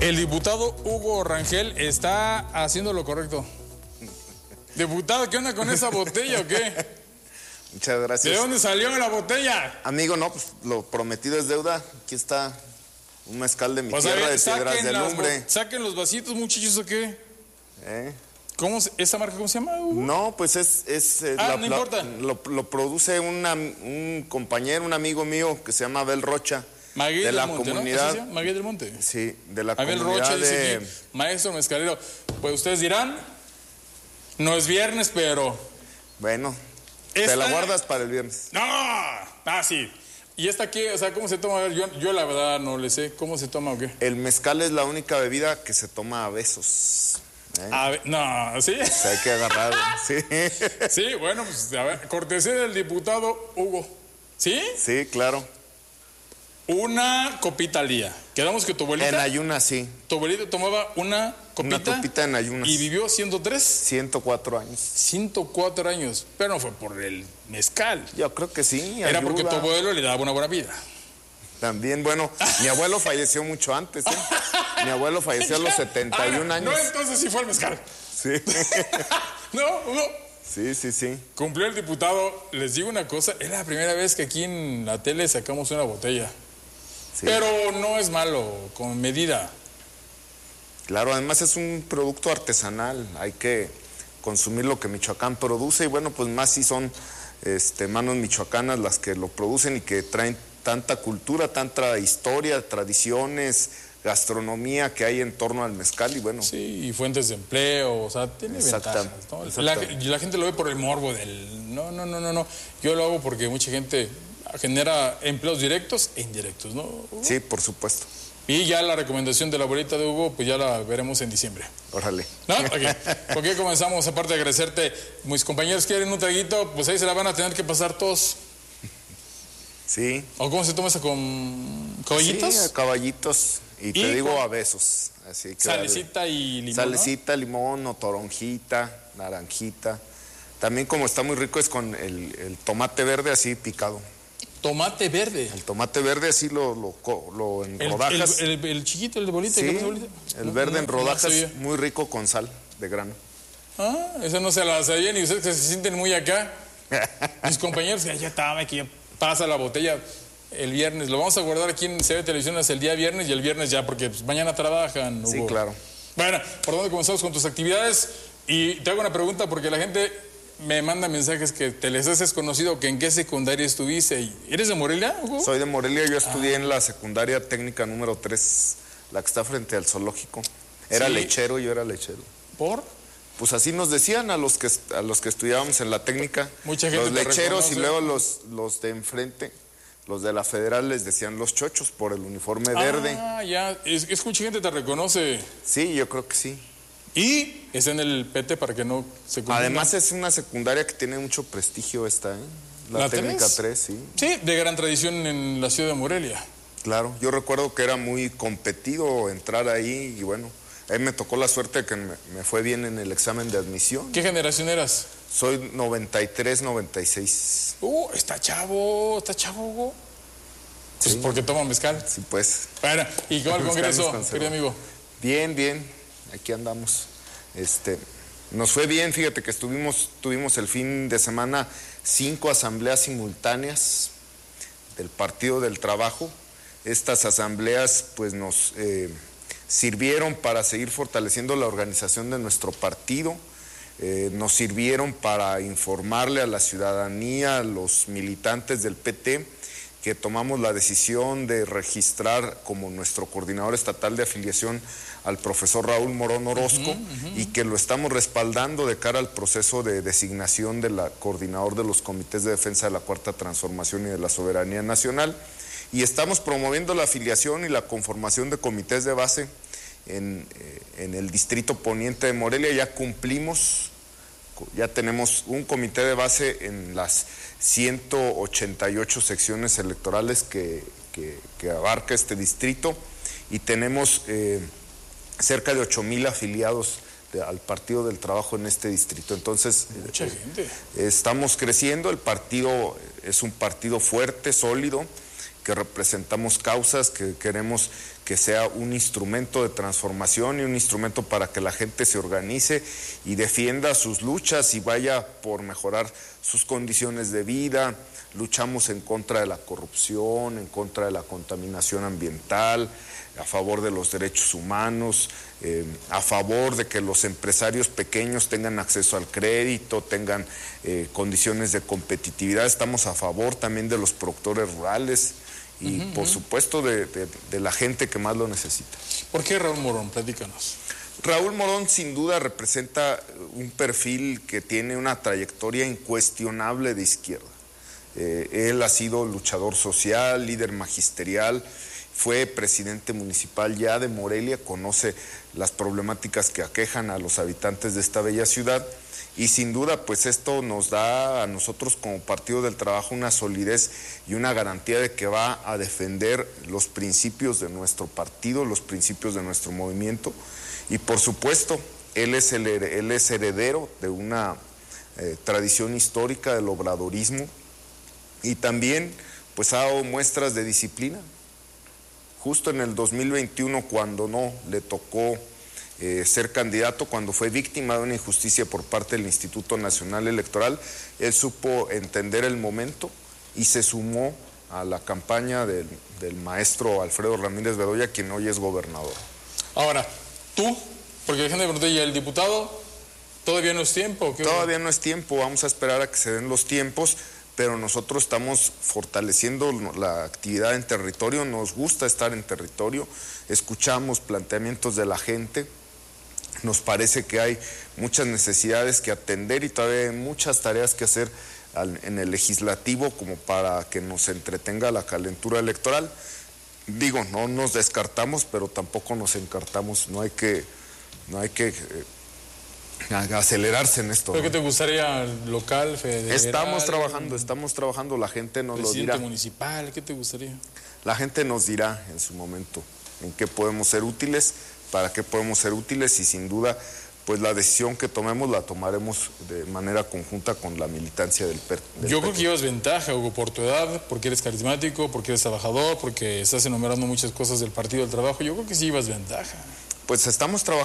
El diputado Hugo Rangel está haciendo lo correcto. Diputado, ¿qué onda con esa botella o qué? Muchas gracias. ¿De dónde salió la botella? Amigo, no, pues lo prometido es deuda. Aquí está un mezcal de mi Pues tierra, a ver, de Piedras del Lumbre. Saquen los vasitos, muchachos, ¿o qué? ¿Eh? ¿Esa marca cómo se llama, Hugo? No, pues no importa. Lo produce un compañero, un amigo mío que se llama Abel Rocha. Maguey de del la Monte, comunidad, ¿no? Maguey del Monte. Sí, de la Abel comunidad Rocha de... dice aquí, maestro mezcalero. Pues ustedes dirán, no es viernes, pero... Bueno, te la guardas para el viernes. ¡No! Sí. ¿Y esta qué? O sea, ¿cómo se toma? A ver, yo la verdad no le sé. ¿Cómo se toma o qué? El mezcal es la única bebida que se toma a besos. No, ¿sí? O sea, hay que agarrar, sí. Sí, bueno, pues a ver, cortesía del diputado Hugo. ¿Sí? Sí, claro. Una copita al día. Quedamos que tu abuelita... En ayunas, sí. Tu abuelita tomaba una copita... Una copita en ayunas. ¿Y vivió 103? 104 años. 104 años. Pero no fue por el mezcal. Yo creo que sí, Era ayuda. porque tu abuelo le daba una buena vida. También, bueno, mi abuelo falleció mucho antes, ¿eh? Mi abuelo falleció a los 71 años. No, entonces sí fue el mezcal. Sí. No, Hugo. Sí. Cumplió el diputado. Les digo una cosa, es la primera vez que aquí en la tele sacamos una botella. Sí. Pero no es malo, con medida. Claro, además es un producto artesanal, hay que consumir lo que Michoacán produce y bueno, pues más si son manos michoacanas las que lo producen y que traen tanta cultura, tanta historia, tradiciones, gastronomía que hay en torno al mezcal y bueno. Sí, y fuentes de empleo, o sea, tiene ventajas, ¿no? La gente lo ve por el morbo del... No. Yo lo hago porque mucha gente genera empleos directos e indirectos, ¿no, Hugo? Sí, por supuesto. Y ya la recomendación de la abuelita de Hugo, pues ya la veremos en diciembre. Órale. ¿No? Ok. ¿Por qué comenzamos? Aparte de agradecerte, mis compañeros quieren un traguito, pues ahí se la van a tener que pasar todos. Sí. ¿O cómo se toma eso con caballitos? Sí, caballitos. Y te digo a besos. Así que salecita y limón. Salecita, limón o toronjita, naranjita. También como está muy rico es con el tomate verde así picado. ¿Tomate verde? El tomate verde así lo en rodajas. El chiquito, el de bolita. Sí, el verde en rodajas, muy rico con sal de grano. Eso no se la sabían y ustedes que se sienten muy acá. Mis compañeros, ya estaba, que ya pasa la botella el viernes. Lo vamos a guardar aquí en CB Televisión hasta el día viernes y el viernes ya, porque pues, mañana trabajan. Sí, claro. Bueno, ¿por dónde comenzamos con tus actividades? Y te hago una pregunta porque la gente me manda mensajes que te les haces conocido, que en qué secundaria estuviste. ¿Eres de Morelia, Hugo? Soy de Morelia, yo estudié en la secundaria técnica número 3, la que está frente al zoológico. Era lechero, yo era lechero. ¿Por? Pues así nos decían a los que estudiábamos en la técnica. Mucha gente los lecheros y luego los de enfrente, los de la federal les decían los chochos por el uniforme verde. Ya, es que mucha gente te reconoce. Sí, yo creo que sí. Y está en el PT para que no se confunda. Además es una secundaria que tiene mucho prestigio esta, ¿eh? La técnica 3, sí. Sí, de gran tradición en la ciudad de Morelia. Claro, yo recuerdo que era muy competido entrar ahí y bueno, a mí me tocó la suerte de que me fue bien en el examen de admisión. ¿Qué generación eras? Soy 93, 96. Está chavo, Hugo. Pues sí. Porque toma mezcal. Sí, pues. Bueno, ¿y cómo el congreso, querido amigo? Bien, aquí andamos. Nos fue bien, fíjate que tuvimos el fin de semana 5 asambleas simultáneas del Partido del Trabajo. Estas asambleas pues nos sirvieron para seguir fortaleciendo la organización de nuestro partido, nos sirvieron para informarle a la ciudadanía, a los militantes del PT, que tomamos la decisión de registrar como nuestro coordinador estatal de afiliación al profesor Raúl Morón Orozco y que lo estamos respaldando de cara al proceso de designación del coordinador de los comités de defensa de la Cuarta Transformación y de la Soberanía Nacional. Y estamos promoviendo la afiliación y la conformación de comités de base en el distrito poniente de Morelia. Ya cumplimos, ya tenemos un comité de base en las 188 secciones electorales que abarca este distrito y tenemos cerca de 8,000 afiliados al Partido del Trabajo en este distrito. Entonces, mucha gente. Estamos creciendo, el partido es un partido fuerte, sólido, que representamos causas, que queremos que sea un instrumento de transformación y un instrumento para que la gente se organice y defienda sus luchas y vaya por mejorar sus condiciones de vida. Luchamos en contra de la corrupción, en contra de la contaminación ambiental, a favor de los derechos humanos, a favor de que los empresarios pequeños tengan acceso al crédito, tengan condiciones de competitividad. Estamos a favor también de los productores rurales y por supuesto de la gente que más lo necesita. ¿Por qué Raúl Morón? Platícanos. Raúl Morón sin duda representa un perfil que tiene una trayectoria incuestionable de izquierda. Él ha sido luchador social, líder magisterial, fue presidente municipal ya de Morelia, conoce las problemáticas que aquejan a los habitantes de esta bella ciudad y sin duda pues esto nos da a nosotros como Partido del Trabajo una solidez y una garantía de que va a defender los principios de nuestro partido, los principios de nuestro movimiento y por supuesto él es heredero de una tradición histórica del obradorismo y también pues ha dado muestras de disciplina. Justo en el 2021, cuando no le tocó ser candidato, cuando fue víctima de una injusticia por parte del Instituto Nacional Electoral, él supo entender el momento y se sumó a la campaña del maestro Alfredo Ramírez Bedoya, quien hoy es gobernador. Ahora, tú, porque la gente me preguntó, ¿y el diputado todavía no es tiempo? Todavía no es tiempo, vamos a esperar a que se den los tiempos, pero nosotros estamos fortaleciendo la actividad en territorio, nos gusta estar en territorio, escuchamos planteamientos de la gente, nos parece que hay muchas necesidades que atender y todavía hay muchas tareas que hacer en el legislativo como para que nos entretenga la calentura electoral. Digo, no nos descartamos, pero tampoco nos encartamos, no hay que acelerarse en esto. ¿Pero qué te gustaría, local, federal? Estamos trabajando, la gente nos lo dirá. Presidente municipal, ¿qué te gustaría? La gente nos dirá en su momento en qué podemos ser útiles, para qué podemos ser útiles y sin duda pues la decisión que tomemos la tomaremos de manera conjunta con la militancia del PER. Yo creo que llevas ventaja, Hugo, por tu edad, porque eres carismático, porque eres trabajador, porque estás enumerando muchas cosas del Partido del Trabajo. Yo creo que sí llevas ventaja. Pues estamos trabajando.